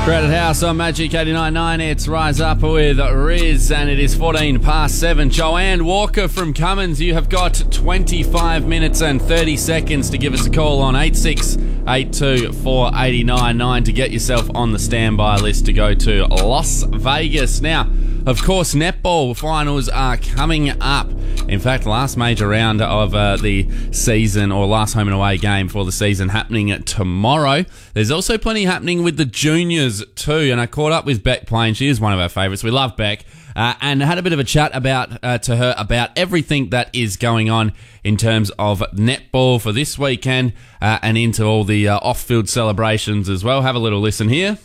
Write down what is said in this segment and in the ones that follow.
Crowded House on Magic 89.9. It's Rise Up with Riz, and it is 14 past 7. Joanne Walker from Cummins, you have got 25 minutes and 30 seconds to give us a call on 8682 489 to get yourself on the standby list to go to Las Vegas. Now, of course, netball finals are coming up. In fact, last major round of the season, or last home and away game for the season, happening tomorrow. There's also plenty happening with the juniors too, and I caught up with Beck Plain. She is one of our favourites. We love Beck, and had a bit of a chat to her about everything that is going on in terms of netball for this weekend and into all the off-field celebrations as well. Have a little listen here.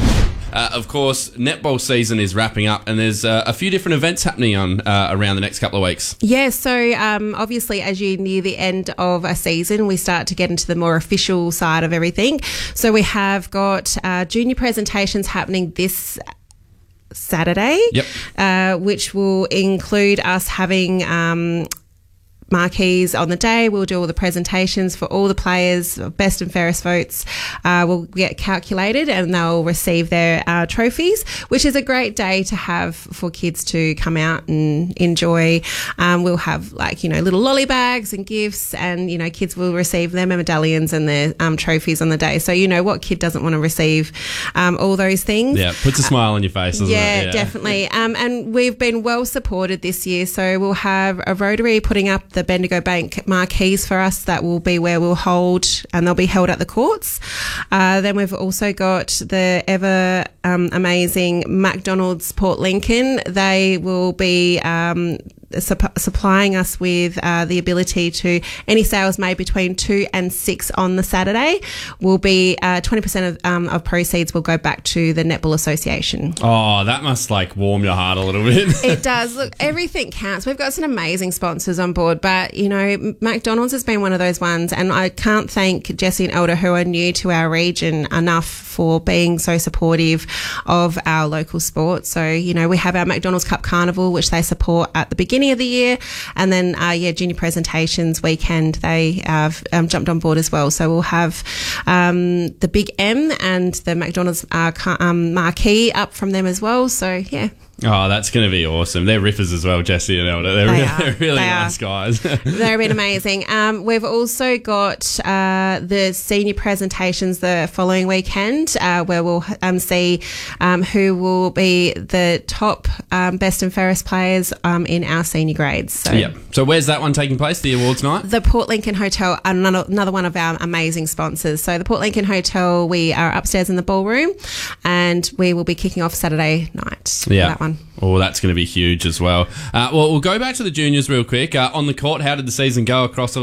Of course, netball season is wrapping up, and there's a few different events happening on around the next couple of weeks. Yeah, so obviously as you near the end of a season, we start to get into the more official side of everything. So we have got junior presentations happening this Saturday, which will include us having marquees on the day. We'll do all the presentations for all the players. Best and fairest votes will get calculated, and they'll receive their trophies, which is a great day to have for kids to come out and enjoy. We'll have little lolly bags and gifts, and kids will receive their medallions and their trophies on the day. So what kid doesn't want to receive all those things? Yeah, puts a smile on your face, doesn't it? Yeah, definitely. And we've been well supported this year, so we'll have a Rotary putting up the Bendigo Bank marquees for us. That will be where we'll hold, and they'll be held at the courts. Then we've also got the ever amazing McDonald's Port Lincoln. They will be supplying us with the ability to, any sales made between 2 and 6 on the Saturday will be 20% of proceeds will go back to the Netball Association. Oh, that must warm your heart a little bit. It does. Look, everything counts. We've got some amazing sponsors on board, but McDonald's has been one of those ones, and I can't thank Jesse and Elder, who are new to our region, enough for being so supportive of our local sport. So we have our McDonald's Cup Carnival, which they support at the beginning of the year, and then junior presentations weekend they have jumped on board as well. So we'll have the Big M and the McDonald's marquee up from them as well. So yeah. Oh, that's going to be awesome. They're riffers as well, Jesse and Elder. They're really nice guys. They've been amazing. We've also got the senior presentations the following weekend, where we'll see who will be the top best and fairest players in our senior grades. So where's that one taking place, the awards night? The Port Lincoln Hotel, another one of our amazing sponsors. So the Port Lincoln Hotel, we are upstairs in the ballroom, and we will be kicking off Saturday night. Yeah. That one. Oh, that's going to be huge as well. Well, we'll go back to the juniors real quick. On the court, how did the season go across